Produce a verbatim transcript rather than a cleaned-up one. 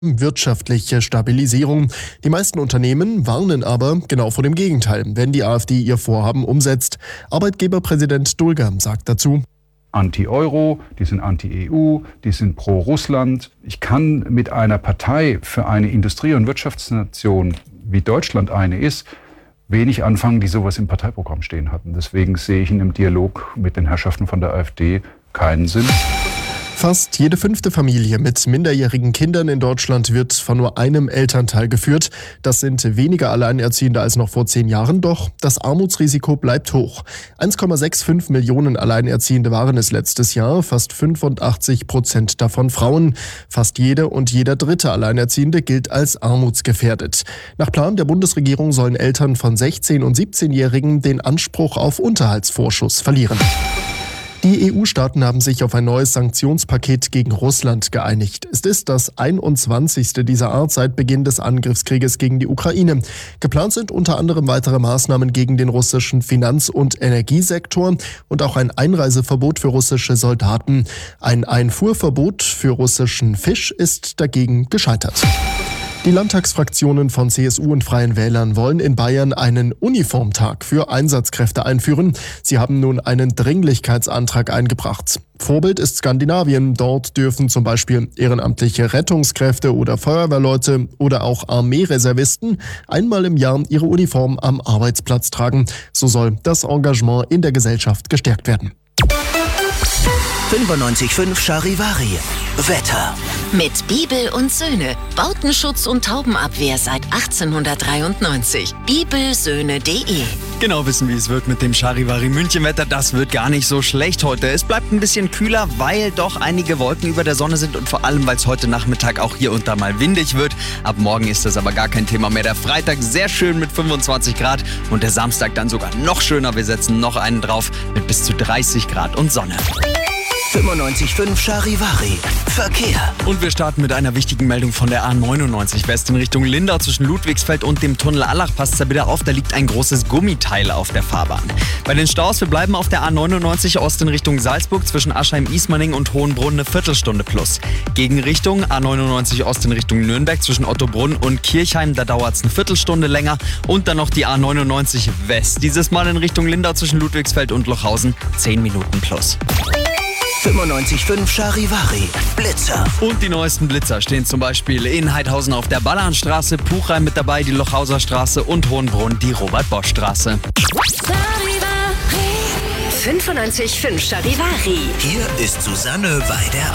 wirtschaftliche Stabilisierung. Die meisten Unternehmen warnen aber genau vor dem Gegenteil, wenn die AfD ihr Vorhaben umsetzt. Arbeitgeberpräsident Dulger sagt dazu: Anti-Euro, die sind anti-E U, die sind pro-Russland. Ich kann mit einer Partei für eine Industrie- und Wirtschaftsnation, wie Deutschland eine ist, wenig anfangen, die sowas im Parteiprogramm stehen hatten. Deswegen sehe ich in einem Dialog mit den Herrschaften von der AfD keinen Sinn. Fast jede fünfte Familie mit minderjährigen Kindern in Deutschland wird von nur einem Elternteil geführt. Das sind weniger Alleinerziehende als noch vor zehn Jahren, doch das Armutsrisiko bleibt hoch. eins Komma fünfundsechzig Millionen Alleinerziehende waren es letztes Jahr, fast fünfundachtzig Prozent davon Frauen. Fast jede und jeder dritte Alleinerziehende gilt als armutsgefährdet. Nach Plan der Bundesregierung sollen Eltern von sechzehn- und siebzehnjährigen den Anspruch auf Unterhaltsvorschuss verlieren. Die E U-Staaten haben sich auf ein neues Sanktionspaket gegen Russland geeinigt. Es ist das einundzwanzigste dieser Art seit Beginn des Angriffskrieges gegen die Ukraine. Geplant sind unter anderem weitere Maßnahmen gegen den russischen Finanz- und Energiesektor und auch ein Einreiseverbot für russische Soldaten. Ein Einfuhrverbot für russischen Fisch ist dagegen gescheitert. Die Landtagsfraktionen von C S U und Freien Wählern wollen in Bayern einen Uniformtag für Einsatzkräfte einführen. Sie haben nun einen Dringlichkeitsantrag eingebracht. Vorbild ist Skandinavien. Dort dürfen zum Beispiel ehrenamtliche Rettungskräfte oder Feuerwehrleute oder auch Armeereservisten einmal im Jahr ihre Uniform am Arbeitsplatz tragen. So soll das Engagement in der Gesellschaft gestärkt werden. fünfundneunzig Komma fünf Charivari. Wetter. Mit Bibel und Söhne. Bautenschutz und Taubenabwehr seit achtzehnhundertdreiundneunzig. bibelsöhne punkt de. Genau wissen, wie es wird mit dem Charivari Münchenwetter. Das wird gar nicht so schlecht heute. Es bleibt ein bisschen kühler, weil doch einige Wolken über der Sonne sind und vor allem, weil es heute Nachmittag auch hier und da mal windig wird. Ab morgen ist das aber gar kein Thema mehr. Der Freitag sehr schön mit fünfundzwanzig Grad und der Samstag dann sogar noch schöner. Wir setzen noch einen drauf mit bis zu dreißig Grad und Sonne. fünfundneunzig Komma fünf Charivari. Verkehr. Und wir starten mit einer wichtigen Meldung von der A neunundneunzig West in Richtung Lindau. Zwischen Ludwigsfeld und dem Tunnel Allach passt da bitte auf, da liegt ein großes Gummiteil auf der Fahrbahn. Bei den Staus, wir bleiben auf der A neunundneunzig Ost in Richtung Salzburg zwischen Aschheim-Ismaning und Hohenbrunn eine Viertelstunde plus. Gegenrichtung A neunundneunzig Ost in Richtung Nürnberg zwischen Ottobrunn und Kirchheim, da dauert es eine Viertelstunde länger. Und dann noch die A neunundneunzig West, dieses Mal in Richtung Lindau zwischen Ludwigsfeld und Lochhausen, zehn Minuten plus. fünfundneunzig Komma fünf Charivari. Blitzer. Und die neuesten Blitzer stehen zum Beispiel in Heidhausen auf der Ballanstraße, Puchheim mit dabei, die Lochhauser Straße und Hohenbrunn die Robert-Bosch-Straße. fünfundneunzig Komma fünf Charivari. Hier ist Susanne bei der